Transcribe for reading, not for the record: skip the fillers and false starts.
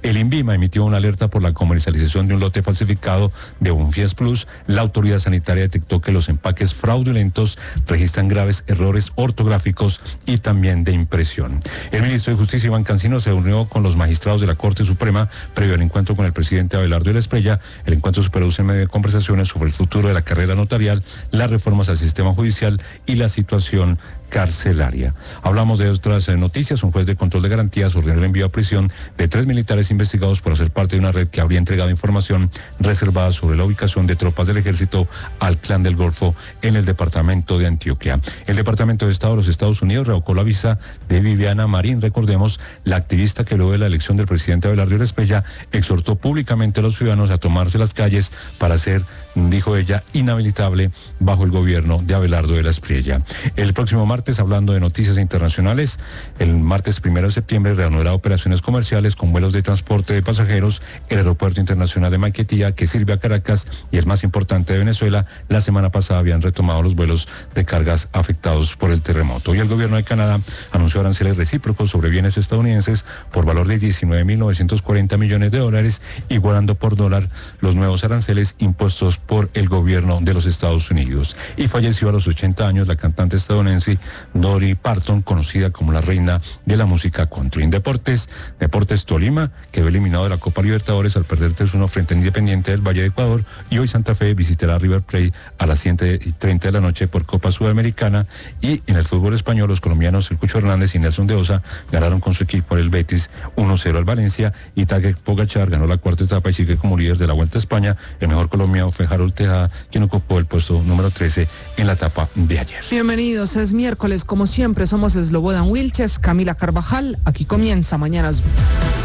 El INVIMA emitió una alerta por la comercialización de un lote falsificado de Bonfies Plus. La autoridad sanitaria detectó que los empaques fraudulentos registran graves errores ortográficos y también de impresión. El ministro de Justicia, Iván Cancino, se reunió con los magistrados de la Corte Suprema previo al encuentro con el presidente Abelardo de la Espriella. El encuentro se produce en medio de conversaciones sobre el futuro de la carrera notarial, las reformas al sistema judicial y la situación carcelaria. Hablamos de otras noticias. Un juez de control de garantías ordenó el envío a prisión de 3 militares investigados por hacer parte de una red que habría entregado información reservada sobre la ubicación de tropas del ejército al Clan del Golfo en el departamento de Antioquia. El Departamento de Estado de los Estados Unidos revocó la visa de Viviana Marín. Recordemos, la activista que luego de la elección del presidente Abelardo de la Espriella exhortó públicamente a los ciudadanos a tomarse las calles para ser, dijo ella, inhabilitable bajo el gobierno de Abelardo de la Espriella. El próximo martes, hablando de noticias internacionales, el martes 1 de septiembre reanudará operaciones comerciales con vuelos de transporte de pasajeros el Aeropuerto Internacional de Maiquetía, que sirve a Caracas y es más importante de Venezuela. La semana pasada habían retomado los vuelos de cargas afectados por el terremoto. Y el gobierno de Canadá anunció aranceles recíprocos sobre bienes estadounidenses por valor de $19.940 millones, igualando por dólar los nuevos aranceles impuestos por el gobierno de los Estados Unidos. Y falleció a los 80 años la cantante estadounidense Dolly Parton, conocida como la reina de la música country. En Deportes Tolima quedó eliminado de la Copa Libertadores al perder 3-1 frente a Independiente del Valle de Ecuador, y hoy Santa Fe visitará a River Plate a las 7:30 de la noche por Copa Sudamericana. Y en el fútbol español, los colombianos El Cucho Hernández y Nelson de Osa ganaron con su equipo el Betis 1-0 al Valencia, y Tadej Pogačar ganó la cuarta etapa y sigue como líder de la Vuelta a España. El mejor colombiano fue Harold Tejada, quien ocupó el puesto número 13 en la etapa de ayer. Bienvenidos, es miércoles, como siempre somos Slobodan Wilches, Camila Carvajal, aquí comienza Mañanas Blue.